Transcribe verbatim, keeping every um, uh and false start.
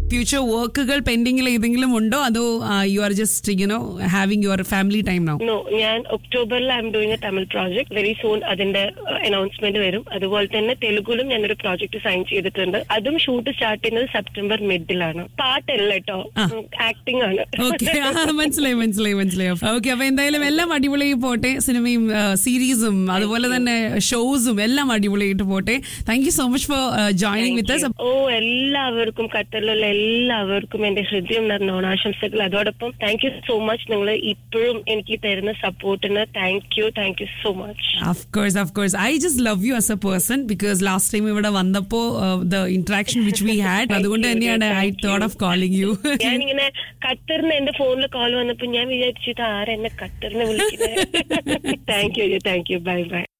Future വർക്കുകൾ പെൻഡിംഗിൽ ഏതെങ്കിലും ഉണ്ടോ അതോ you are just you know having your family time now? No, ഞാൻ ഒക്ടോബറിൽ I am doing A Tamil project. Very soon അതിന്റെ അനൗൺസ്മെന്റ് വരും. അതുപോലെ തന്നെ തെലുഗുലും ഞാനൊരു പ്രോജക്ട് സൈൻ ചെയ്തിട്ടുണ്ട്. അതും ഷൂട്ട് സ്റ്റാർട്ട് ചെയ്യുന്നത് സെപ്റ്റംബർ മിഡിലാണ്. പാട്ടല്ല കേട്ടോ, ആക്ടിംഗ് ആണ്. മനസ്സിലായി മനസ്സിലായി മനസ്സിലായി ഓക്കെ. അപ്പൊ എന്തായാലും എല്ലാം അടിപൊളിയായി പോട്ടെ. സിനിമയും സീരീസും അതുപോലെ തന്നെ ഷോസും എല്ലാം അടിപൊളിയായിട്ട് പോട്ടെ. Thank you so much for joining with us. ഓ, എല്ലാവർക്കും ഖത്തറിലുള്ള എല്ലാവർക്കും എന്റെ ഹൃദയം നിറഞ്ഞ ഓണാശംസകൾ. അതോടൊപ്പം താങ്ക് യു സോ മച്ച്. നിങ്ങൾ ഇപ്പോഴും എനിക്ക് തരുന്ന സപ്പോർട്ടിന് thank you thank you so much. Of course, of course. I just love you as a person because last time ഇവിടെ വന്നപ്പോ the interaction which we had, അതുകൊണ്ട് തന്നെയാണ് I thought of calling you. ഞാനിങ്ങനെ ഖത്തറിന് എന്റെ ഫോണിൽ കോൾ വന്നപ്പോ ഞാൻ വിചാരിച്ചത് ആരെന്നെ ഖത്തറിനെ വിളിക്കുന്നത്. Thank you thank you bye bye.